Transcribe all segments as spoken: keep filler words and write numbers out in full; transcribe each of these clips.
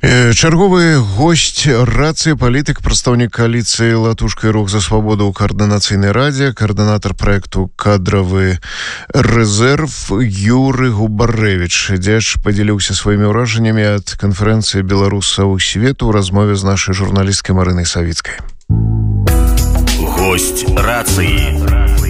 Чарговы госць рацыі палітык, прадстаўнік кааліцыі «Латушка і рух за свабоду» ў каардынацыйнай радзе, каардынатар праекту «Кадравы рэзерв» Юрый Губарэвіч. Дзеяч падзяліўся сваімі ўражаннямі ад канферэнцыі беларусаў свету ў размове з нашай журналісткай Марынай Савіцкай. Госць рацыі.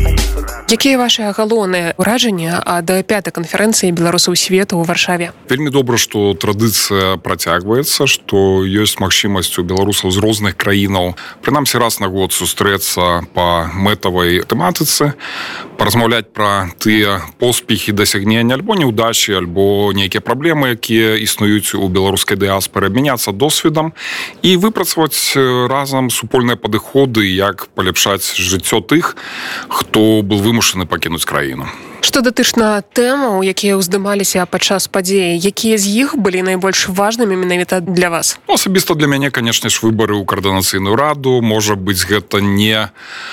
Якія ваши галоўныя ўражанні ад пятай канферэнцыі беларусаў свету ў Варшаве? Вельмі добра, што традыцыя працягваецца, што ёсць магчымасць у беларусаў з розных краінаў прынамсі раз на год сустрэцца па мэтавай тэматыцы, паразмаўляць пра тыя поспехі, дасягнення альбо неўдачы, альбо нейкія праблемы, якія існуюць у беларускай дыяспары, абмяняцца досведам і выпрацаваць разам супольныя падыходы, як паляпшаць жыццё тых, хто был вымушаны пакінуць краіну. Што датычна тэмаў, якія ўздымаліся падчас падзеі, якія з іх былі найбольш важнымі менавіта для вас? Ну, асабіста для мяне, канешне ж, выбары ў каардынацыйную раду. Можа быць, гэта не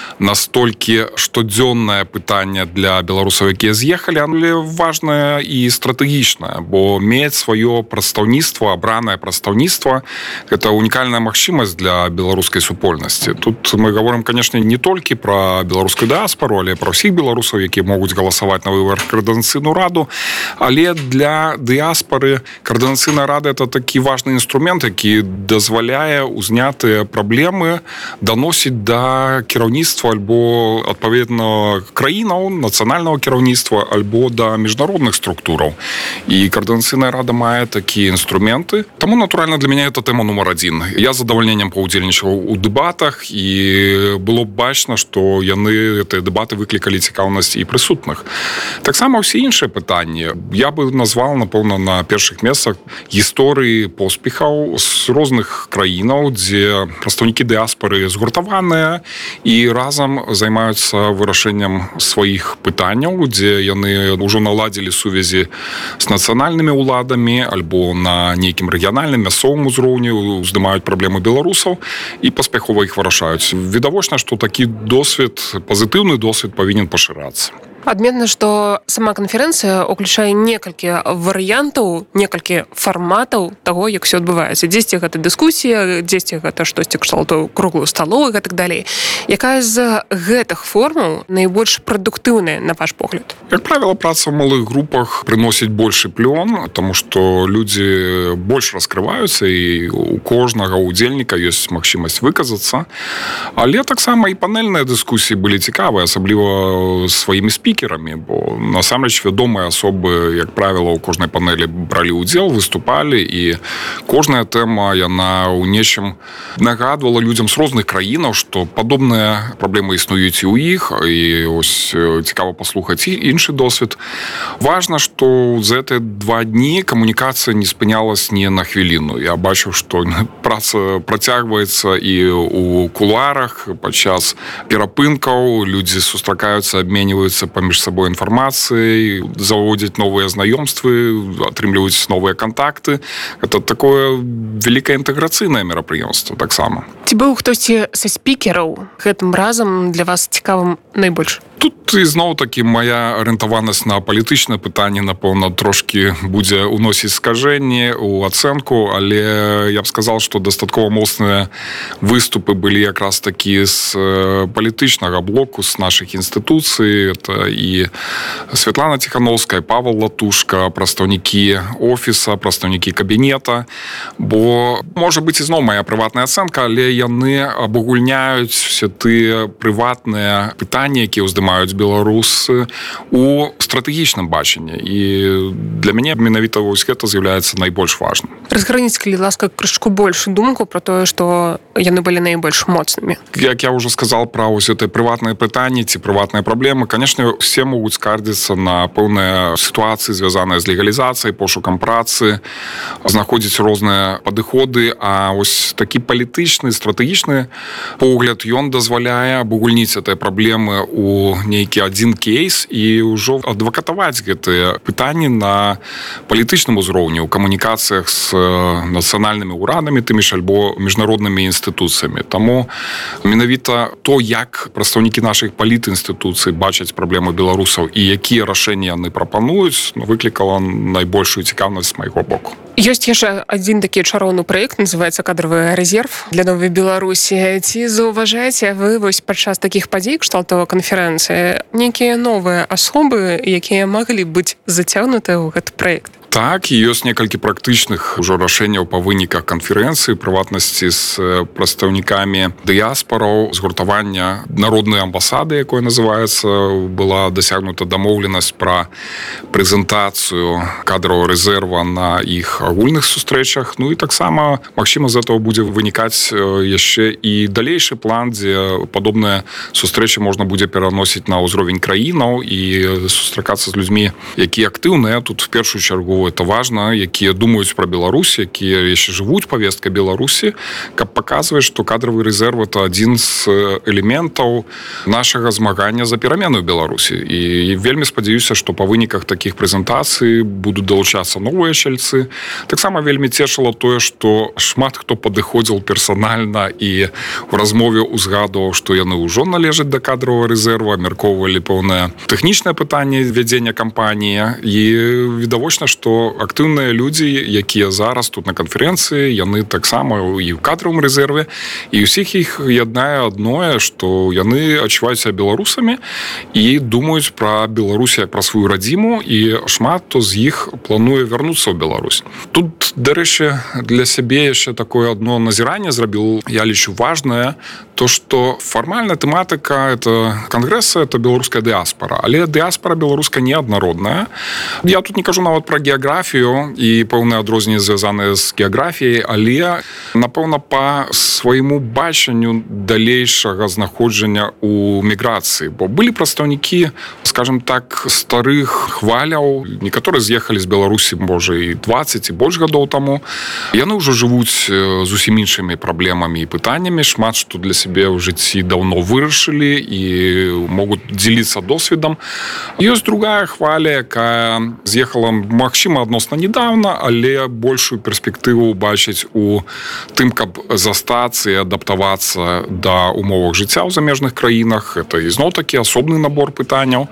настолькі штодзённае пытанне для беларусаў, якія з'ехалі, але важнае і стратэгічнае, бо мець сваё прадстаўніцтва, абранае прадстаўніцтва – гэта унікальная магчымасць для беларускай супольнасці. Тут мы гаворым, канешне, не толькі пра беларускую дыяспару, але пра ўсіх беларусаў, якія могуць галасаваць на выборах каардынацыйную раду, але для дыяспары каардынацыйная рада – это такі важны інструмент, які дазваляе ўзнятыя праблемы даносіць да кіраўніцтва альбо адпаведна краінаў, нацыянальнага кіраўніцтва, альбо да міжнародных структураў. І каардынацыйная рада мае такія інструменты. Таму, натуральна, для мяне это тэма нумар адзін. Я з задавальненнем паўдзельнічаў у дэбатах, і было бачна, што яны, гэтыя дэбаты выклікалі цікаўнасць і прысутных. Таксама ўсе іншыя пытанні. Я бы назвал, напэўна, на першых месцах гісторыі поспехаў з розных краінаў, дзе прадстаўнікі дыяспары згуртаваныя і разам займаюцца вырашэннем сваіх пытанняў, дзе яны ўжо наладзілі сувязі з нацыянальнымі ўладамі альбо на нейкім рэгіянальным, мясцовым узроўні, уздымаюць праблемы беларусаў і паспяхова іх вырашаюць. Відавочна, што такі досвед, пазітыўны досвед павінен пашырацца. Адметна, што сама канферэнцыя ўключае некалькі варыянтаў, некалькі фарматаў таго, як все адбываецца. Дзесьці гэта дыскусія, дзесьці гэта штосьці кшталту круглую сталову і гэтак далей. Якая з гэтых формаў найбольш прадуктыўная, на ваш погляд? Як правіла, праца ў малых групах прыносіць большы плён, таму што людзі больш раскрываюцца і у кожнага удзельніка ёсць магчымасць выказацца. Але таксама і панельныя дыскусіі былі цікавыя, асабліва сваімі спікерамі. Бо насамрэч вядомыя асобы, як правіла, у кожнай панелі бралі ўдзел, выступалі, і кожная тэма, яна ў нечым нагадвала людзям з розных краінаў, што падобныя праблемы існуюць і ў іх, і ось цікава паслухаць і іншы досвед. Важна, што за гэтыя два дні камунікацыя не спынялась ні на хвіліну. Я бачу, што праца працягваецца і ў кулуарах падчас перапынкаў, людзі сустракаюцца, абменьваюцца паміж сабой інфармацыяй, заводзяць новыя знаёмствы, атрымліваюць новыя кантакты. Это такое вялікае інтэграцыйнае мерапрыемства таксама. Ці быў хтосьці са спікераў гэтым разам для вас цікавым найбольш? Тут ізноў-такі моя арыентаванасць на палітычнае пытанне, напэўна, трошкі будзе ўносіць скажэнні ў ацэнку, але я б сказал, што дастаткова моцныя выступы былі якраз такі з палітычнага блоку, з нашых інстытуцый. Это і Святлана Ціхановская, Павел Латушка, прадстаўнікі офіса, прадстаўнікі кабінета. Бо, можа быць, ізноў моя прыватная ацэнка, але яны абагульняюць все тыя прыватныя пытанні, якія ўздымаюць беларусы у стратэгічным бачанні. І для мяне менавіта вось гэта з'яўляецца найбольш важным. Разграніць, калі ласка, крышку больш думку пра тое, што яны былі найбольш моцнымі. Як я ўжо сказал пра ось гэтыя прыватныя пытанні ці прыватныя праблемы, конечно, все могуць скардзіцца на пэўныя сітуацыі, звязаныя з легалізацыяй, пошукам працы, знаходзіць розныя падыходы, а ось такі палітычны, стратэгічны погляд, ён дазваляе абагульніць гэтыя праблемы у нейкі адзін кейс і ўжо адвакатаваць гэтыя пытанні на палітычным узроўні, у камунікацыях з нацыянальнымі ўрадамі, тымі ж альбо міжнароднымі інстытуцыямі. Таму менавіта то, як прадстаўнікі нашых палітінстытуцый бачаць праблемы беларусаў і якія рашэнні яны прапануюць, выклікала найбольшую цікаўнасць з майго боку. Ёсць яшчэ адзін такі чароўны праект, называецца кадравы рэзерв для новай Беларусі. Ці заўважаеце вы вось падчас такіх падзей кшталту канферэнцыі нейкія новыя асобы, якія маглі быць зацягнутыя ў гэты праект? Так, і ёсць некалькі практычных ужо рашэнняў па выніках канферэнцыі, прыватнасці з прадстаўнікамі дыяспараў, згуртавання народнай амбасады, якое называецца, была дасягнута дамоўленасць пра прэзентацыю кадравага рэзерва на іх агульных сустрэчах. Ну і таксама, магчыма, з этого будзе вынікаць яшчэ і далейшы план, дзе падобныя сустрэчы можна будзе пераносіць на ўзровень краінаў і сустракацца з людзьмі, якія актыўныя тут в першую чаргу. Это важно, якія думаюць пра Беларусь, якія яшчэ жывуць павесткай Беларусі, каб паказваць, што кадравы рэзерв это адзін з элементаў нашага змагання за перамену ў Беларусі. І вельмі спадзяюся, што па выніках такіх прэзентацый будуць далучацца новыя чальцы. Таксама вельмі цешыла тое, што шмат хто падыходзіў персанальна і ў размове ўзгадваў, што яны ўжо належаць да кадравага рэзерва, абмяркоўвалі пэўнае тэхнічнае пытанне вядзення кампаніі. І відавочна, што актыўныя людзі, якія зараз тут на канферэнцыі, яны таксама і ў кадравым рэзерве, і ўсіх іх яднае адное, што яны адчуваюць сябе беларусамі і думаюць пра Беларусь як пра сваю радзіму, і шмат хто з іх плануе вярнуцца ў Беларусь. Тут, дарэчы, для сябе яшчэ такое адно назіранне зрабіў, я лічу важнае, то, што фармальная тэматыка это кангрэса, это беларуская дыаспара, але дыаспара беларуская неаднародная. Я тут не кажу нават пра геаграфію і пэўныя адрозненні звязаныя з геаграфіяй, але, напэўна, па свайму бачанню далейшага знаходжання ў міграцыі. Бо былі прадстаўнікі, скажем так, старых хваляў, некаторыя з'ехалі з Беларусі, можа, і дваццаць і больш гадоў таму. Яны ўжо жывуць зусім іншымі праблемамі і пытаннямі, шмат што для сябе ў жыцці даўно вырашылі і могуць дзеліцца досведам. Ёсць другая хваля, якая з'ехала, магчыма, адносна недавно, але большую перспектыву бачыць у тым, каб застацца і адаптавацца да умовах жыцця ў замежных краінах. Это ізноў-такі асобны набор пытанняў.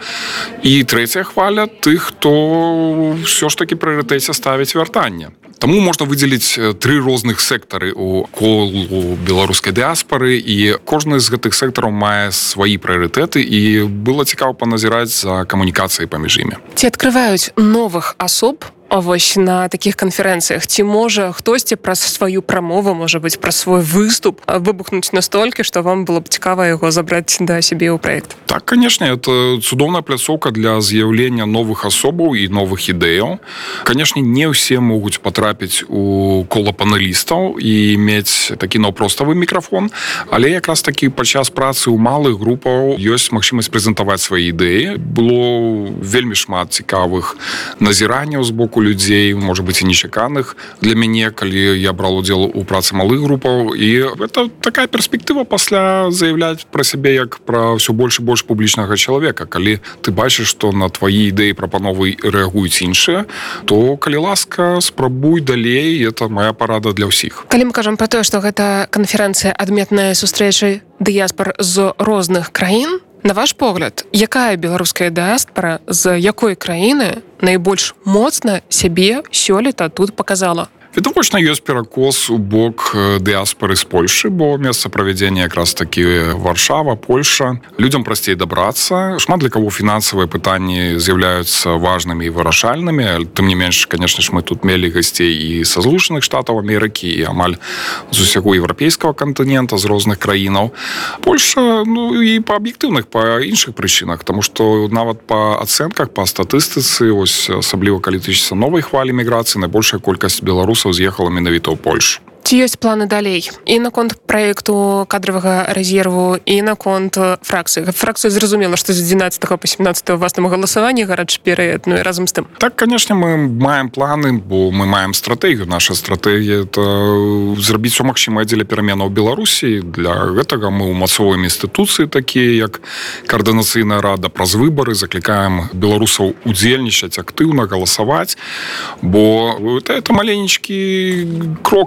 І трэцяя хваля тых, хто ўсё ж такі прыярытэце ставіць вяртанне. Таму можна выдзеліць тры розных сектары у колу беларускай дыаспары, і кожны з гэтых сектараў мае свае прыярытэты, і было цікава паназіраць за камунікацыяй паміж імі. Ці адкрываюць новых асоб вось на такіх канферэнцыях? Ці можа хтосьці праз сваю прамову, можа быць, праз свой выступ выбухнуць настолькі, што вам было б цікава яго забраць да сябе ў праект? Так, канешне, это цудоўная пляцоўка для з'яўлення новых асобаў і новых ідэяў. Канешне, не ўсе могуць патрапіць у кола панелістаў і мець такі наўпроставы мікрафон, але якраз такі падчас працы ў малых групаў ёсць магчымасць прэзентаваць свае ідэі. Было вельмі шмат цікавых назіранняў з боку людзей, можа быць, і нечаканых для мяне, калі я брал удзел у працы малых групаў. І это такая перспектыва пасля заяўляць пра сябе як пра ўсё больш і больш публічнага чалавека. Калі ты бачыш, што на твае ідэі, прапановы рэагуюць іншыя, то, калі ласка, спрабуй далей, это моя парада для ўсіх. Калі мы кажам пра тое, што гэта канферэнцыя адметная сустрэчы дыяспар з розных краін, на ваш погляд, якая беларуская дыаспара з якой краіны найбольш моцна сябе сёлета тут паказала? Відавочна, ёсць перакос у бок дыаспары з Польшы, бо месца правядзення якраз такі Варшава, Польша. Людзям прасцей дабрацца. Шмат для каго фінансавыя пытанні з'яўляюцца важнымі і вырашальнымі. Тым не менш, канешне ж, мы тут мелі гасцей і са Злучаных Штатаў Амерыкі, і амаль з усяго еўрапейскага кантынента, з розных краінаў. Польша, ну, і па аб'ектыўных, па іншых прычынах, таму што нават па ацэнках, па статыстыцы, ось, асабліва калі тычыцца новай хвалі міграцыі, найбольшая колькасць беларусаў з'ехала менавіта ў Польшу. Ці ёсць планы далей? І наконт праекту кадравага рэзерву, і наконт фракцыі. Фракцыя зразумела, што з адзінаццатага па сямнаццатае ў вас там галасаванні гарачы перыяд, ну і разам з тым. Так, канешне, мы маем планы, бо мы маем стратэгію. Наша стратэгія это зрабіць усё магчымае дзеля пераменаў Беларусі. Для гэтага мы ўмацоўваем інстытуцыі такія, як Координацыйная рада, праз выбары заклікаем беларусаў удзельнічаць актыўна, галасаваць, бо это, это маленечкі крок, маленечкі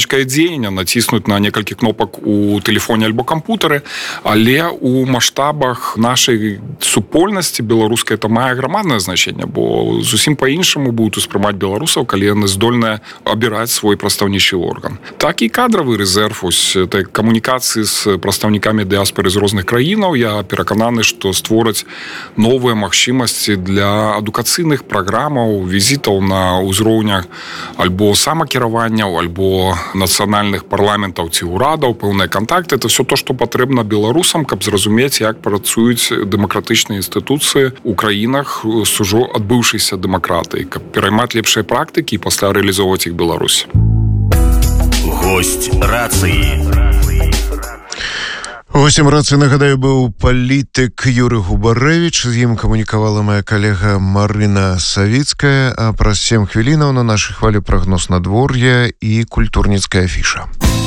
невялічкае дзеянне, націснуць на некалькі кнопак у тэлефоне альбо кампутары, але у маштабах нашай супольнасці беларускай это мае грамаднае значэнне, бо зусім па-іншаму будуць успрымаць беларусаў, калі яны здольныя абіраць свой прадстаўнічы орган. Так і кадравы рэзерв, ось камунікацыі з прадстаўнікамі дыаспары з розных краінаў, я перакананы, што створаць новыя магчымасці для адукацыйных праграмаў, візітаў на ўзроўнях альбо самакіраванняў, альбо нацыянальных парламентаў ці ўрадаў, пэўныя кантакты. Это все то, што патрэбна беларусам, каб зразумець, як працуюць дэмакратычныя інстытуцыі ў краінах з ужо адбыўшайся дэмакратыі, каб пераймаць лепшыя практыкі і пасля рэалізоўваць іх Беларусі. Госць рацыі. Гостем рацыі, нагадаю, быў палітык Юрый Губарэвіч, з ім камунікавала моя калега Марына Савіцкая, а праз сем хвілінаў на нашай хвалі прагноз надвор'я і культурніцкая афіша.